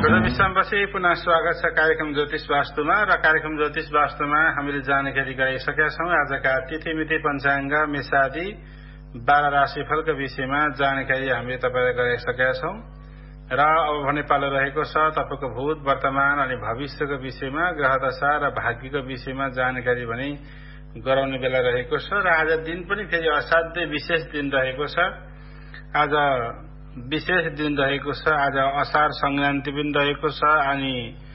विश्रामपछि पुनः स्वागत छ कार्यक्रम ज्योतिष वास्तुमा र कार्यक्रम ज्योतिष वास्तुमा हामीले जानकारी गराइसकेका छौं। आजका तिथिमिति पञ्चाङ्ग मेषादि 12 राशिफलका विषयमा जानकारी हामीले तपाईलाई गराइसकेका छौं र अब भने पालो रहेको छ तपाईको भूत वर्तमान अनि भविष्यको विषयमा ग्रह दशा र भाग्यको विषयमा जानकारी भने गराउने बेला रहेको छ र आज दिन पनि फेरि असाध्यै विशेष दिन रहेको छ। आज विशेष दिन रहेको छ। आज असार संक्रान्ति पनि रहेको छ अनि